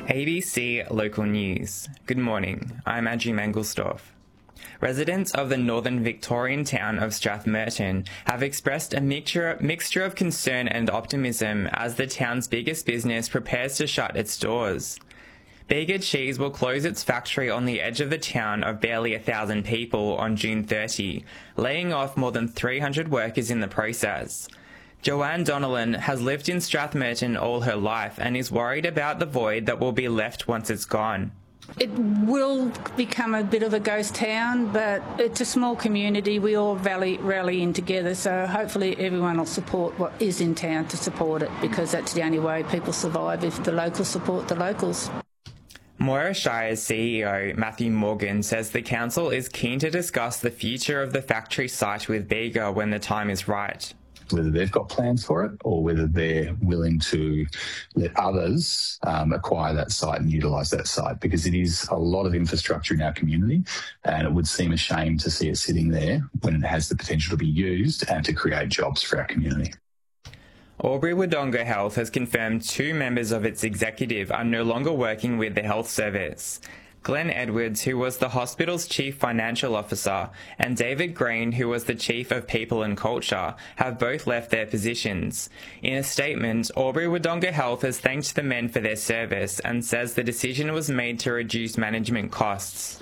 ABC Local News. Good morning, I'm Andrew Mangelsdorf. Residents of the northern Victorian town of Strathmerton have expressed a mixture of concern and optimism as the town's biggest business prepares to shut its doors. Bega Cheese will close its factory on the edge of the town of barely 1,000 people on June 30, laying off more than 300 workers in the process. Joanne Donnellan has lived in Strathmerton all her life and is worried about the void that will be left once it's gone. It will become a bit of a ghost town, but it's a small community. We all rally in together, so hopefully everyone will support what is in town to support it, because that's the only way people survive, if the locals support the locals. Moira Shire's CEO, Matthew Morgan, says the council is keen to discuss the future of the factory site with Bega when the time is right. Whether they've got plans for it or whether they're willing to let others acquire that site and utilise that site, because it is a lot of infrastructure in our community, and it would seem a shame to see it sitting there when it has the potential to be used and to create jobs for our community. Albury-Wodonga Health has confirmed 2 members of its executive are no longer working with the health service. Glenn Edwards, who was the hospital's chief financial officer, and David Green, who was the chief of people and culture, have both left their positions. In a statement, Albury-Wodonga Health has thanked the men for their service and says the decision was made to reduce management costs.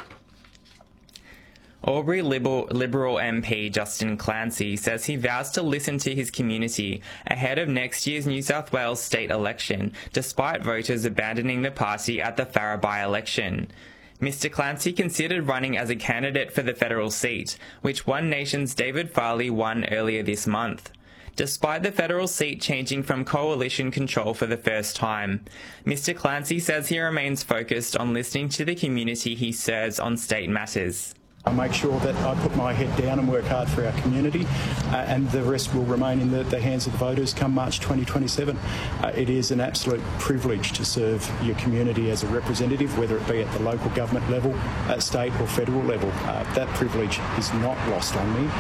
Albury Liberal MP Justin Clancy says he vows to listen to his community ahead of next year's New South Wales state election, despite voters abandoning the party at the Farrer by-election. Mr Clancy considered running as a candidate for the federal seat, which One Nation's David Farley won earlier this month. Despite the federal seat changing from coalition control for the first time, Mr Clancy says he remains focused on listening to the community he serves on state matters. I make sure that I put my head down and work hard for our community, and the rest will remain in the hands of the voters come March 2027. It is an absolute privilege to serve your community as a representative, whether it be at the local government level, at state or federal level. That privilege is not lost on me.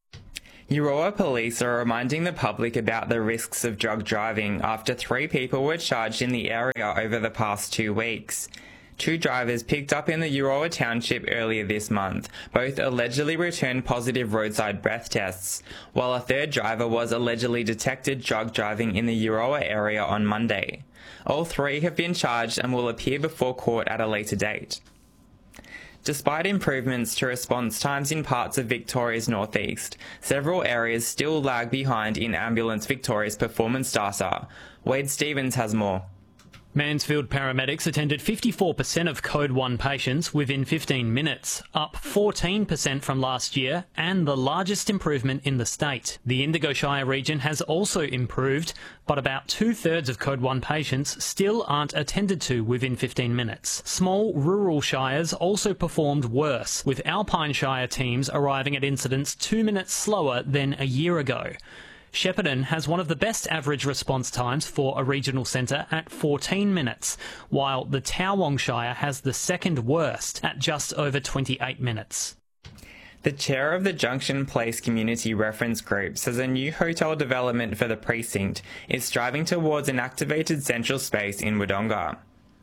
Euroa police are reminding the public about the risks of drug driving after 3 people were charged in the area over the past 2 weeks. 2 drivers picked up in the Euroa township earlier this month. Both allegedly returned positive roadside breath tests, while a 3rd driver was allegedly detected drug driving in the Euroa area on Monday. All 3 have been charged and will appear before court at a later date. Despite improvements to response times in parts of Victoria's northeast, several areas still lag behind in Ambulance Victoria's performance data. Wade Stevens has more. Mansfield paramedics attended 54% of Code 1 patients within 15 minutes, up 14% from last year and the largest improvement in the state. The Indigo Shire region has also improved, but about 2/3 of Code 1 patients still aren't attended to within 15 minutes. Small rural shires also performed worse, with Alpine Shire teams arriving at incidents 2 minutes slower than a year ago. Shepparton has one of the best average response times for a regional centre at 14 minutes, while the Towong Shire has the second worst at just over 28 minutes. The chair of the Junction Place Community Reference Group says a new hotel development for the precinct is striving towards an activated central space in Wodonga.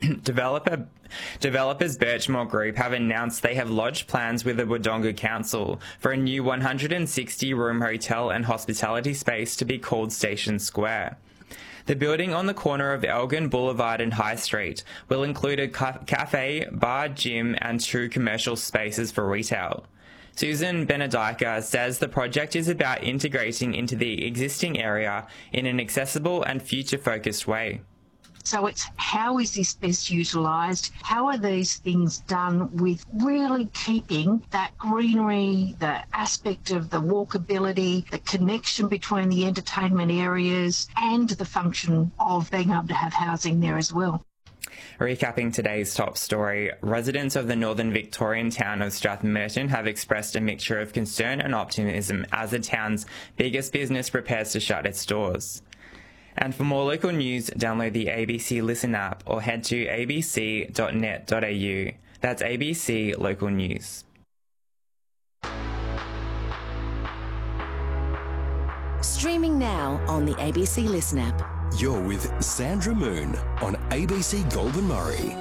Developers Birchmore Group have announced they have lodged plans with the Wodonga Council for a new 160-room hotel and hospitality space to be called Station Square. The building on the corner of Elgin Boulevard and High Street will include a cafe, bar, gym and 2 commercial spaces for retail. Susan Benedica says the project is about integrating into the existing area in an accessible and future-focused way. So it's how is this best utilised? How are these things done with really keeping that greenery, the aspect of the walkability, the connection between the entertainment areas and the function of being able to have housing there as well. Recapping today's top story, residents of the northern Victorian town of Strathmerton have expressed a mixture of concern and optimism as the town's biggest business prepares to shut its doors. And for more local news, download the ABC Listen app or head to abc.net.au. That's ABC Local News. Streaming now on the ABC Listen app. You're with Sandra Moon on ABC Goulburn Murray.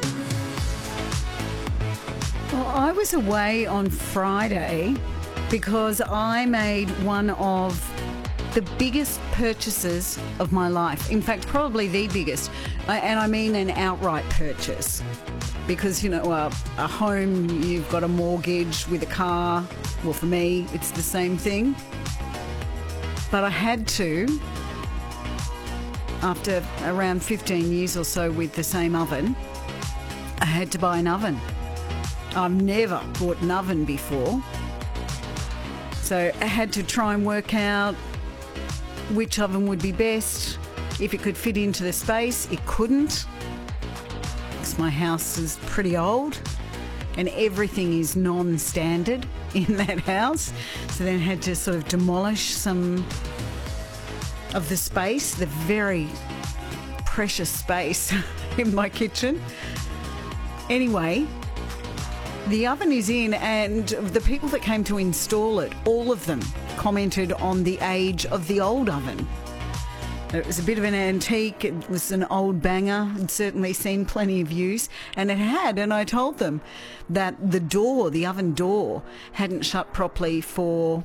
Well, I was away on Friday because I made one of the biggest purchases of my life. In fact, probably the biggest. And I mean an outright purchase. Because, you know, a home, you've got a mortgage with a car. Well, for me, it's the same thing. But I had to, after around 15 years or so with the same oven, I had to buy an oven. I've never bought an oven before. So I had to try and work out which oven would be best, if it could fit into the space. It couldn't, because my house is pretty old and everything is non-standard in that house. So then I had to sort of demolish some of the space, the very precious space in my kitchen. Anyway, the oven is in, and the people that came to install it, all of them commented on the age of the old oven. It was a bit of an antique. It was an old banger. It certainly seen plenty of use. And it had, and I told them that the door, the oven door, hadn't shut properly for,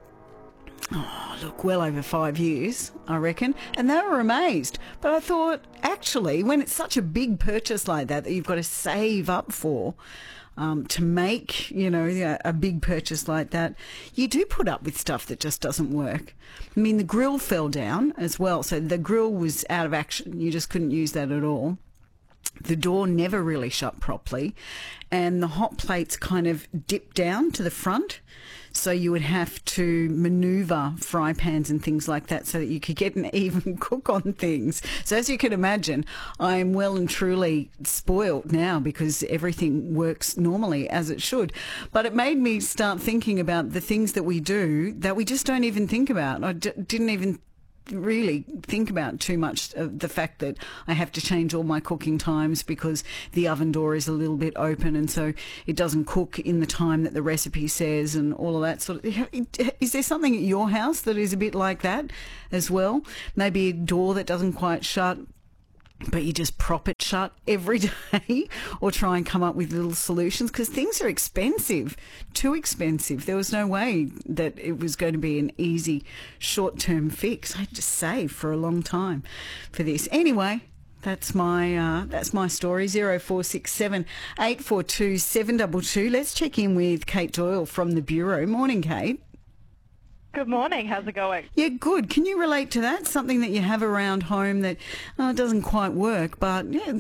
well over 5 years, I reckon. And they were amazed. But I thought, actually, when it's such a big purchase like that you've got to save up for, to make, you know, a big purchase like that, you do put up with stuff that just doesn't work. I mean, the grill fell down as well, so the grill was out of action. You just couldn't use that at all. The door never really shut properly, and the hot plates kind of dipped down to the front, so you would have to manoeuvre fry pans and things like that so that you could get an even cook on things. So as you can imagine, I'm well and truly spoiled now because everything works normally as it should. But it made me start thinking about the things that we do that we just don't even think about. I didn't even really think about too much of the fact that I have to change all my cooking times because the oven door is a little bit open, and so it doesn't cook in the time that the recipe says, and all of that sort of. Is there something at your house that is a bit like that as well? Maybe a door that doesn't quite shut, but you just prop it shut every day, or try and come up with little solutions, because things are expensive, too expensive. There was no way that it was going to be an easy short-term fix. I had to save for a long time for this. Anyway, that's my story. 0467 842 722. Let's check in with Kate Doyle from the Bureau. Morning, Kate. Good morning. How's it going? Yeah, good. Can you relate to that? Something that you have around home that doesn't quite work, but yeah,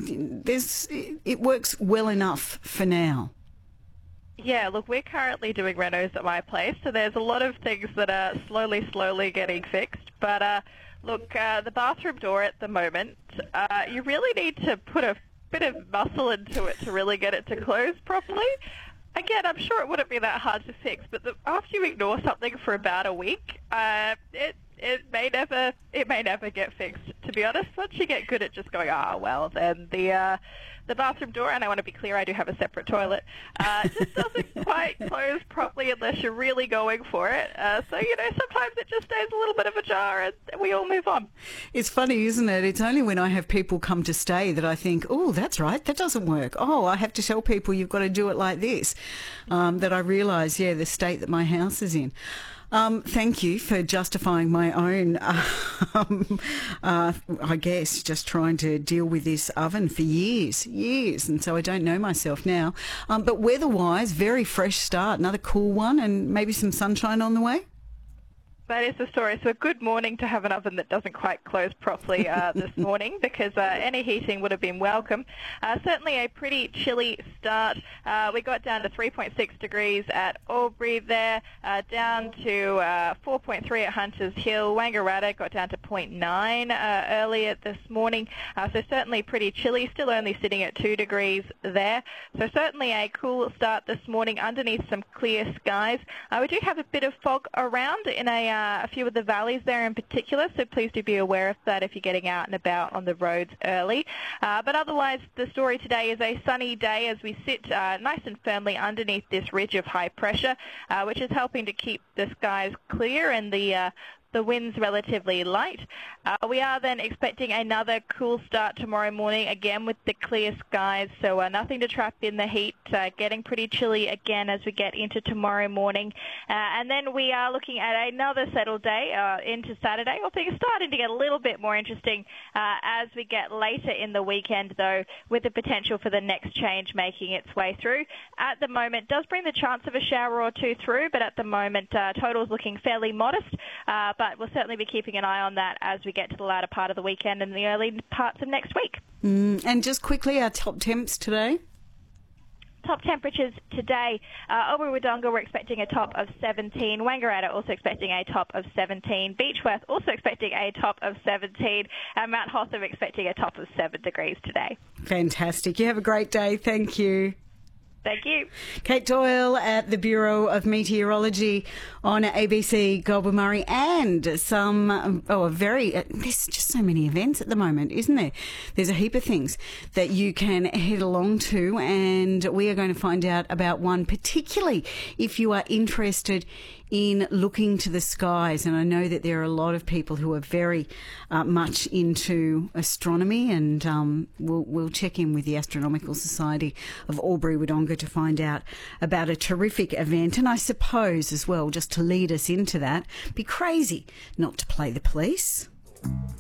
it works well enough for now. Yeah, look, we're currently doing renos at my place, so there's a lot of things that are slowly getting fixed. But look, the bathroom door at the moment, you really need to put a bit of muscle into it to really get it to close properly. Again, I'm sure it wouldn't be that hard to fix, but after you ignore something for about a week, it may never get fixed. To be honest, once you get good at just going, then the bathroom door, and I want to be clear, I do have a separate toilet, just doesn't quite close properly unless you're really going for it. So, you know, sometimes it just stays a little bit of a jar and we all move on. It's funny, isn't it? It's only when I have people come to stay that I think, oh, that's right, that doesn't work. Oh, I have to tell people you've got to do it like this, that I realise, the state that my house is in. Thank you for justifying my own, I guess, just trying to deal with this oven for years, and so I don't know myself now. But weather-wise, very fresh start, another cool one, and maybe some sunshine on the way? That is the story. So a good morning to have an oven that doesn't quite close properly this morning, because any heating would have been welcome. Certainly a pretty chilly start. We got down to 3.6 degrees at Albury there, down to 4.3 at Hunters Hill. Wangaratta got down to 0.9 earlier this morning. So certainly pretty chilly, still only sitting at 2 degrees there. So certainly a cool start this morning underneath some clear skies. We do have a bit of fog around in a few of the valleys there in particular, so please do be aware of that if you're getting out and about on the roads early. But otherwise, the story today is a sunny day as we sit nice and firmly underneath this ridge of high pressure, which is helping to keep the skies clear and the The wind's relatively light. We are then expecting another cool start tomorrow morning, again with the clear skies, so nothing to trap in the heat, getting pretty chilly again as we get into tomorrow morning. And then we are looking at another settled day into Saturday. Well, things are starting to get a little bit more interesting as we get later in the weekend, though, with the potential for the next change making its way through. At the moment, does bring the chance of a shower or two through, but at the moment, total's looking fairly modest. But we'll certainly be keeping an eye on that as we get to the latter part of the weekend and the early parts of next week. And just quickly, our top temps today? Top temperatures today, Albury-Wodonga we're expecting a top of 17, Wangaratta also expecting a top of 17, Beechworth also expecting a top of 17, and Mount Hotham expecting a top of 7 degrees today. Fantastic. You have a great day. Thank you. Thank you. Kate Doyle at the Bureau of Meteorology on ABC Goulburn Murray, and there's just so many events at the moment, isn't there? There's a heap of things that you can head along to, and we are going to find out about one, particularly if you are interested in looking to the skies. And I know that there are a lot of people who are very much into astronomy, and we'll check in with the Astronomical Society of Albury-Wodonga to find out about a terrific event. And I suppose as well, just to lead us into that, be crazy not to play the police.